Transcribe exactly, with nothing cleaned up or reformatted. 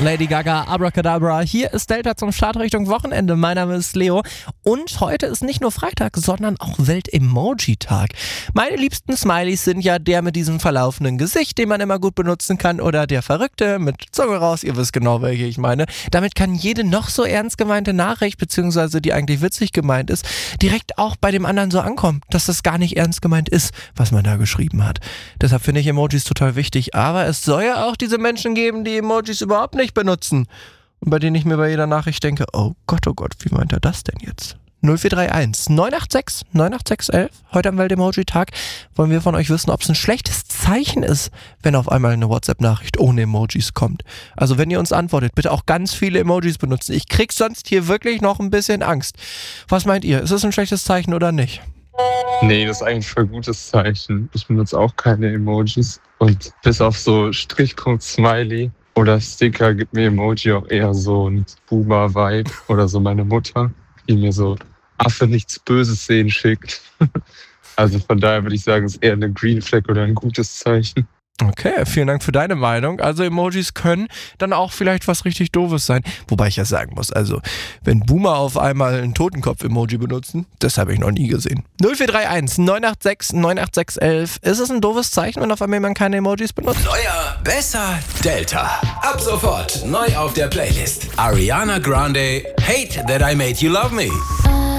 Lady Gaga, Abracadabra. Hier ist Delta zum Start Richtung Wochenende. Mein Name ist Leo und heute ist nicht nur Freitag, sondern auch Welt-Emoji-Tag. Meine liebsten Smileys sind ja der mit diesem verlaufenden Gesicht, den man immer gut benutzen kann, oder der Verrückte mit Zunge raus. Ihr wisst genau, welche ich meine. Damit kann jede noch so ernst gemeinte Nachricht, beziehungsweise die eigentlich witzig gemeint ist, direkt auch bei dem anderen so ankommen, dass das gar nicht ernst gemeint ist, was man da geschrieben hat. Deshalb finde ich Emojis total wichtig, aber es soll ja auch diese Menschen geben, die Emojis überhaupt nicht benutzen und bei denen ich mir bei jeder Nachricht denke, oh Gott, oh Gott, wie meint er das denn jetzt? null vier drei eins neun acht sechs neun acht sechs elf. Heute am Welt-Emoji-Tag wollen wir von euch wissen, ob es ein schlechtes Zeichen ist, wenn auf einmal eine WhatsApp-Nachricht ohne Emojis kommt. Also wenn ihr uns antwortet, bitte auch ganz viele Emojis benutzen. Ich krieg sonst hier wirklich noch ein bisschen Angst. Was meint ihr? Ist es ein schlechtes Zeichen oder nicht? Nee, das ist eigentlich voll gutes Zeichen. Ich benutze auch keine Emojis. Und bis auf so Strichpunkt, Smiley oder Sticker gibt mir Emoji auch eher so ein Boomer-Vibe oder so meine Mutter, die mir so Affe nichts Böses sehen schickt. Also von daher würde ich sagen, es ist eher eine Green Flag oder ein gutes Zeichen. Okay, vielen Dank für deine Meinung. Also Emojis können dann auch vielleicht was richtig Doofes sein. Wobei ich ja sagen muss, also wenn Boomer auf einmal ein Totenkopf-Emoji benutzen, das habe ich noch nie gesehen. null vier drei eins neun acht sechs neun acht sechs elf. Ist es ein doofes Zeichen, wenn auf einmal man keine Emojis benutzt? Neuer, besser, Delta. Ab sofort neu auf der Playlist. Ariana Grande, Hate That I Made You Love Me.